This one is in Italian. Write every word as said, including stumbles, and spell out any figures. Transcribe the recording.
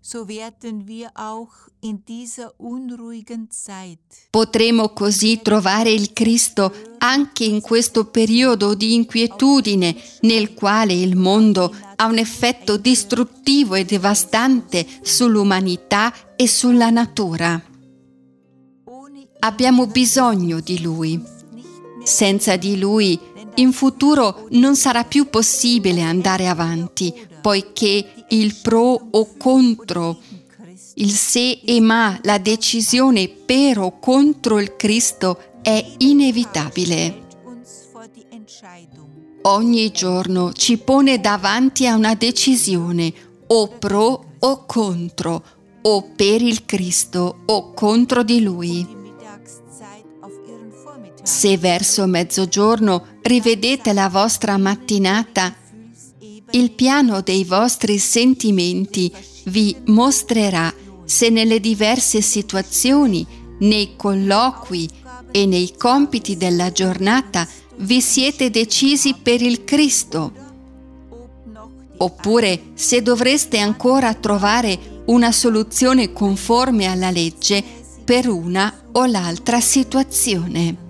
so werden wir auch in dieser unruhigen Zeit Potremo così trovare il Cristo anche in questo periodo di inquietudine nel quale il mondo ha un effetto distruttivo e devastante sull'umanità e sulla natura. Abbiamo bisogno di Lui. Senza di Lui, in futuro non sarà più possibile andare avanti, poiché il pro o contro, il se e ma, la decisione per o contro il Cristo è inevitabile. Ogni giorno ci pone davanti a una decisione, o pro o contro, o per il Cristo o contro di Lui. Se verso mezzogiorno rivedete la vostra mattinata, il piano dei vostri sentimenti vi mostrerà se nelle diverse situazioni, nei colloqui e nei compiti della giornata vi siete decisi per il Cristo, oppure se dovreste ancora trovare una soluzione conforme alla legge per una o l'altra situazione.